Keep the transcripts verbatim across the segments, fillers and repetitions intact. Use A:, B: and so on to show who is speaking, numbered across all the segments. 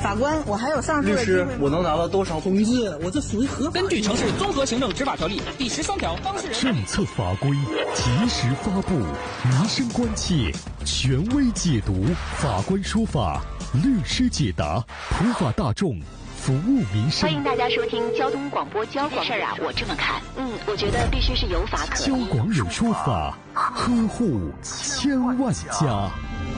A: 法官，我还有上诉的机会。
B: 律师，我能拿到多少？
A: 同志，我这属于合法。
C: 根据《城市综合行政执法条例》第十三条，当事人
D: 政策法规及时发布，民生关切权威解读，法官说法，律师解答，普法大众，服务民生。
E: 欢迎大家收听交通广播交广。事儿啊，我这么看，嗯，我觉得必须是有法可依。
D: 交广有说法，呵护千万家。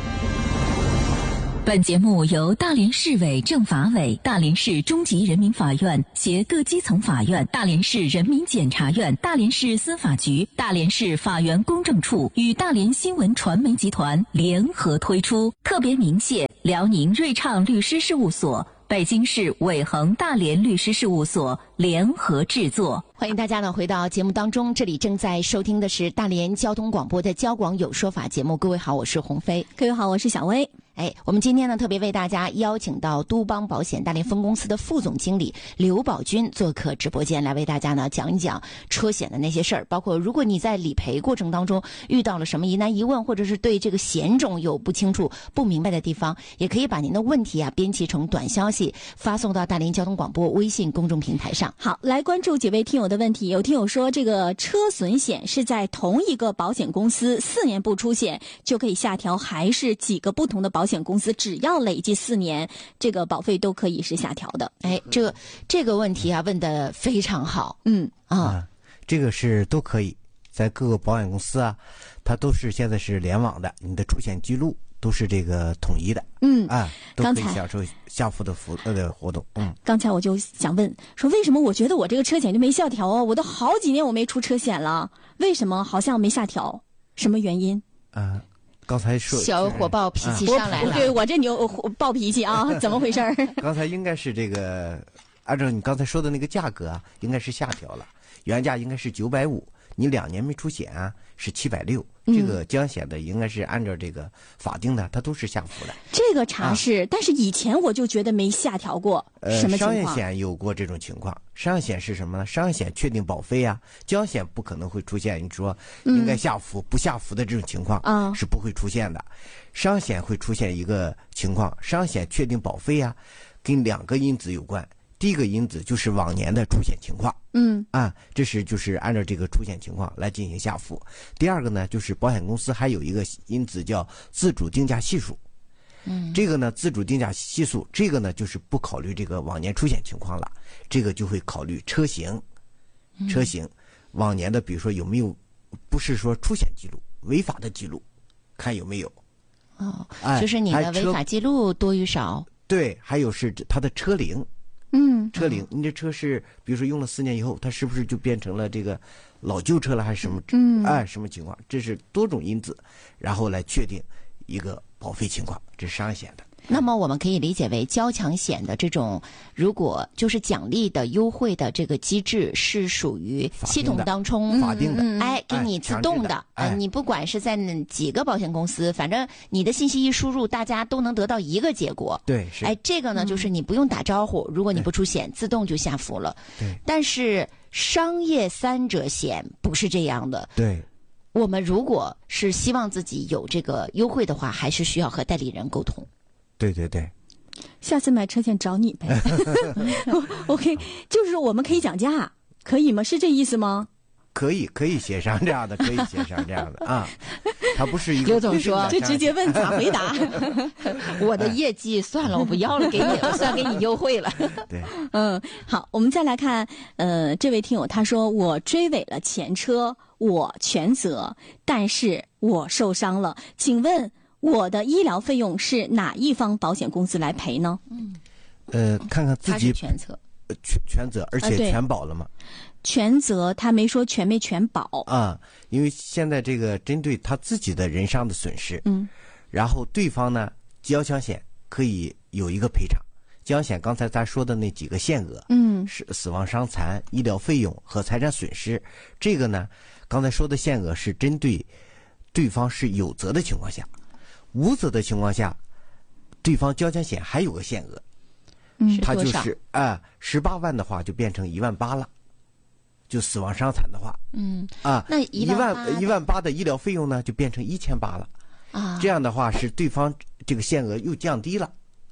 F: 本节目由大连市委政法委、大连市中级人民法院携各基层法院、大连市人民检察院、大连市司法局、大连市法源公证处与大连新闻传媒集团联合推出，特别鸣谢辽宁瑞畅律师事务所、北京市伟恒大连律师事务所联合制作。
E: 欢迎大家呢回到节目当中，这里正在收听的是大连交通广播的交广有说法节目。各位好，我是鸿飞。
F: 各位好，我是小薇。
E: 哎，我们今天呢特别为大家邀请到都邦保险大连分公司的副总经理刘宝军做客直播间，来为大家呢讲一讲车险的那些事儿，包括如果你在理赔过程当中遇到了什么疑难疑问，或者是对这个险种有不清楚不明白的地方，也可以把您的问题啊编辑成短消息发送到大连交通广播微信公众平台上。
F: 好，来关注几位听友的问题。有听友说，这个车损险是在同一个保险公司四年不出险就可以下调，还是几个不同的保险公司只要累计四年这个保费都可以是下调的？
E: 哎，这个这个问题啊问得非常好。嗯啊、
G: 啊，这个是都可以，在各个保险公司啊，它都是现在是联网的，你的出险记录都是这个统一的。嗯啊，都可以享受下浮的服呃的活动。嗯，
F: 刚才我就想问说，为什么我觉得我这个车险就没下调啊？我都好几年我没出车险了，为什么好像没下调？什么原因？
G: 啊。刚才说
E: 小火爆脾气上来了，
F: 啊、对我这牛暴脾气啊，怎么回事？
G: 刚才应该是这个，按照你刚才说的那个价格啊，应该是下调了，原价应该是九百五，你两年没出险啊，是七百六。这个江险的应该是按照这个法定的，它都是下浮的。
F: 这个查是、啊，但是以前我就觉得没下调过。
G: 呃，
F: 什么情况？
G: 商业险有过这种情况。商业险是什么呢？商业险确定保费啊，江险不可能会出现你说应该下浮、嗯、不下浮的这种情况啊，是不会出现的。商业险会出现一个情况，商业险确定保费啊，跟两个因子有关。第一个因子就是往年的出险情况，嗯啊，这是就是按照这个出险情况来进行下浮。第二个呢，就是保险公司还有一个因子叫自主定价系数，嗯，这个呢自主定价系数，这个呢就是不考虑这个往年出险情况了，这个就会考虑车型，车型往年的，比如说有没有不是说出险记录，违法的记录，看有没有。
E: 哦，哎、就是你的违法记录多与少。
G: 对，还有是它的车龄。嗯，车龄，你这车是比如说用了四年以后，它是不是就变成了这个老旧车了，还是什么？嗯，哎，什么情况？这是多种因子，然后来确定一个保费情况，这是商业险的。
E: 那么我们可以理解为交强险的这种，如果就是奖励的优惠的这个机制是属于系统当中
G: 法定的，
E: 哎，给你自动的，哎，你不管是在几个保险公司，反正你的信息一输入，大家都能得到一个结果。
G: 对，是。
E: 哎，这个呢，就是你不用打招呼，如果你不出险，自动就下浮了。
G: 对。
E: 但是商业三者险不是这样的。
G: 对。
E: 我们如果是希望自己有这个优惠的话，还是需要和代理人沟通。
G: 对对对，
F: 下次买车险找你呗。OK， 就是我们可以讲价，可以吗？是这意思吗？
G: 可以，可以协商这样的，可以协商这样的啊。他不是一个
E: 刘总说，
F: 就直接问咋回答。
E: 我的业绩算了，我不要了，给你了，算给你优惠了。
G: 对，
F: 嗯，好，我们再来看，呃，这位听友他说，我追尾了前车，我全责，但是我受伤了，请问我的医疗费用是哪一方保险公司来赔呢？
G: 嗯，呃，看看自己
E: 他是全责，
G: 呃，全全责，而且全保了吗？
F: 啊、全责，他没说全没全保
G: 啊，因为现在这个针对他自己的人伤的损失，嗯，然后对方呢，交强险可以有一个赔偿。交强险刚才咱说的那几个限额，嗯，是死亡伤残、医疗费用和财产损失。这个呢，刚才说的限额是针对对方是有责的情况下。无责的情况下，对方交强险还有个限额，嗯，它就是啊，十八万的话就变成一万八了，就死亡伤残的话，嗯啊，
E: 那
G: 一万一万八的医疗费用呢就变成一千八了，啊，这样的话是对方这个限额又降低了，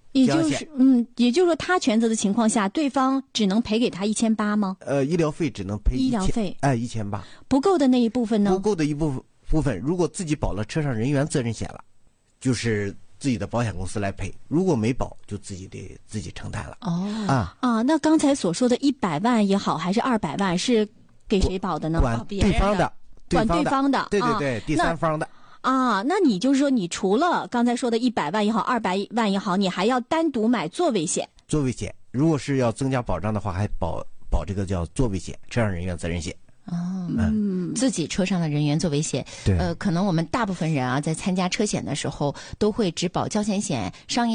E: 也就是嗯，也就是说他全责的情况下，对方只能赔给他一千八吗？
G: 呃，医疗费只能赔
E: 医疗费，
G: 哎，一千八。
E: 不够的那一部分呢？
G: 不够的一部分部分，如果自己保了车上人员责任险了，就是自己的保险公司来赔；如果没保，就自己得自己承担了。
E: 哦
G: 啊
E: 啊，那刚才所说的一百万也好，还是二百万，是给谁保的呢？
G: 管对方的，
E: 管对方的，
G: 对对对，
E: 啊、
G: 第三方的。
E: 啊，那你就是说，你除了刚才说的一百万也好，二百万也好，你还要单独买座位险。
G: 座位险，如果是要增加保障的话，还保保这个叫座位险，车上人员责任险。
E: 哦，嗯，自己车上的人员座位险，
G: 对，
E: 呃，可能我们大部分人啊，在参加车险的时候，都会只保交强险、商业